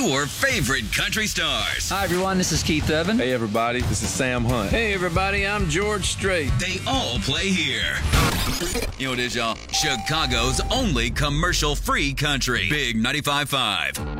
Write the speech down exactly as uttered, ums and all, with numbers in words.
your favorite country stars. Hi, everyone. This is Keith Urban. Hey, everybody. This is Sam Hunt. Hey, everybody. I'm George Strait. They all play here. You know what it is, y'all? Chicago's only commercial-free country. Big ninety-five point five.